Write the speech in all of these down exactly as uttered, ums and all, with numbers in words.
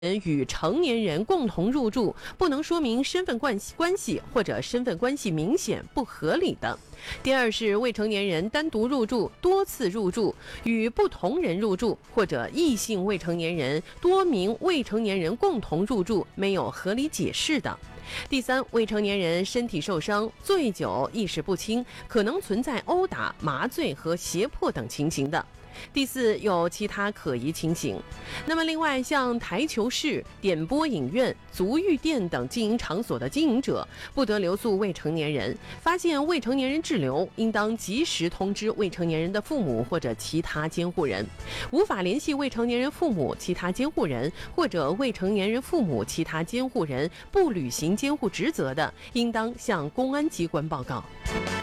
与成年人共同入住，不能说明身份关系关系或者身份关系明显不合理的。第二是未成年人单独入住、多次入住、与不同人入住或者异性未成年人多名未成年人共同入住，没有合理解释的。第三，未成年人身体受伤、醉酒、意识不清，可能存在殴打、麻醉和胁迫等情形的。第四，有其他可疑情形。那么另外，像台球室、点播影院、足浴店等经营场所的经营者，不得留宿未成年人。发现未成年人滞留，应当及时通知未成年人的父母或者其他监护人。无法联系未成年人父母、其他监护人，或者未成年人父母、其他监护人不履行监护职责的，应当向公安机关报告。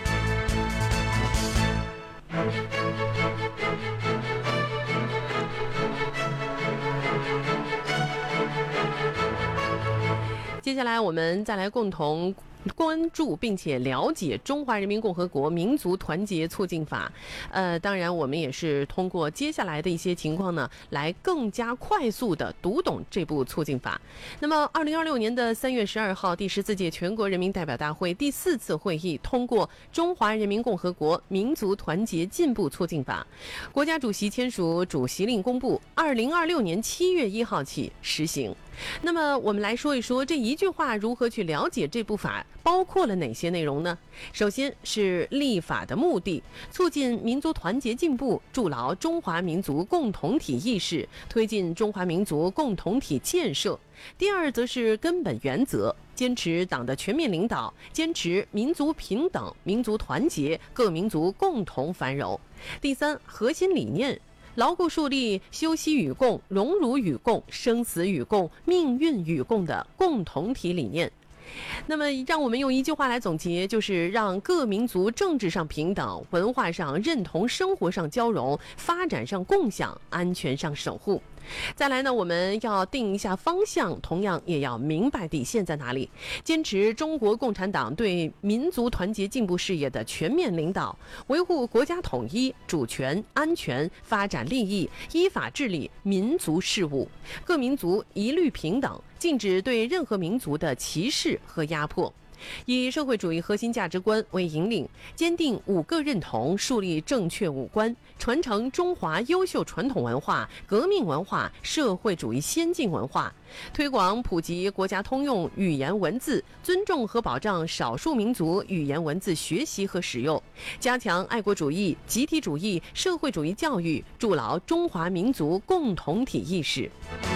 接下来我们再来共同关注并且了解《中华人民共和国民族团结促进法》。呃，当然我们也是通过接下来的一些情况呢，来更加快速的读懂这部促进法。那么，二零二六年的三月十二号，第十四届全国人民代表大会第四次会议通过《中华人民共和国民族团结进步促进法》，国家主席签署主席令公布，二零二六年七月一号起实行。那么我们来说一说这一句话如何去了解这部法包括了哪些内容呢？首先是立法的目的，促进民族团结进步，筑牢中华民族共同体意识，推进中华民族共同体建设。第二则是根本原则，坚持党的全面领导，坚持民族平等、民族团结、各民族共同繁荣。第三，核心理念，牢固树立休戚与共、荣辱与共、生死与共、命运与共的共同体理念。那么让我们用一句话来总结，就是让各民族政治上平等，文化上认同，生活上交融，发展上共享，安全上守护。再来呢，我们要定一下方向，同样也要明白底线在哪里，坚持中国共产党对民族团结进步事业的全面领导，维护国家统一、主权、安全、发展利益，依法治理民族事务，各民族一律平等，禁止对任何民族的歧视和压迫。以社会主义核心价值观为引领，坚定五个认同，树立正确五观，传承中华优秀传统文化、革命文化、社会主义先进文化，推广普及国家通用语言文字，尊重和保障少数民族语言文字学习和使用，加强爱国主义、集体主义、社会主义教育，筑牢中华民族共同体意识。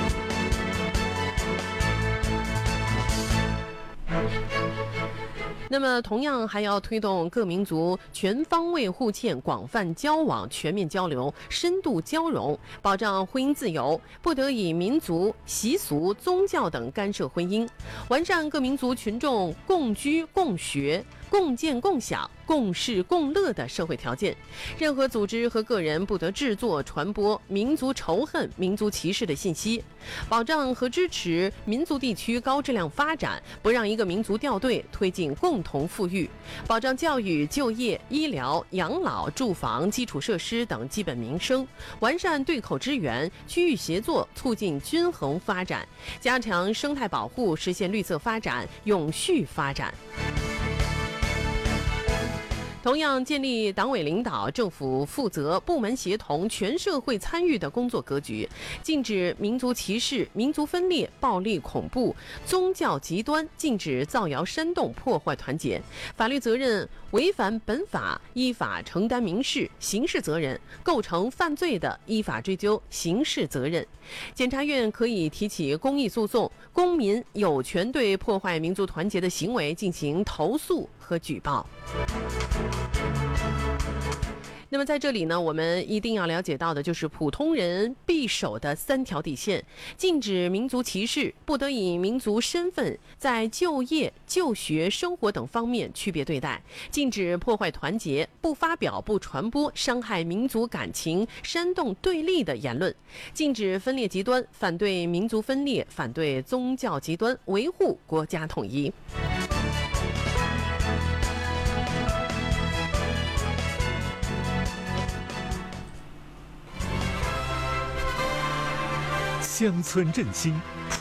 那么同样还要推动各民族全方位互鉴、广泛交往、全面交流、深度交融，保障婚姻自由，不得以民族、习俗、宗教等干涉婚姻，完善各民族群众共居、共学、共建、共享、共事、共乐的社会条件。任何组织和个人不得制作、传播民族仇恨、民族歧视的信息，保障和支持民族地区高质量发展，不让一个民族掉队，推进共同富裕，保障教育、就业、医疗、养老、住房、基础设施等基本民生，完善对口支援、区域协作，促进均衡发展，加强生态保护，实现绿色发展、永续发展。同样建立党委领导、政府负责、部门协同、全社会参与的工作格局，禁止民族歧视、民族分裂、暴力恐怖、宗教极端，禁止造谣煽动、破坏团结。法律责任违反本法，依法承担民事、刑事责任；构成犯罪的，依法追究刑事责任。检察院可以提起公益诉讼，公民有权对破坏民族团结的行为进行投诉和举报。那么在这里呢，我们一定要了解到的就是普通人必守的三条底线：禁止民族歧视，不得以民族身份在就业、就学、生活等方面区别对待；禁止破坏团结，不发表、不传播伤害民族感情、煽动对立的言论；禁止分裂极端，反对民族分裂，反对宗教极端，维护国家统一。 乡村振兴。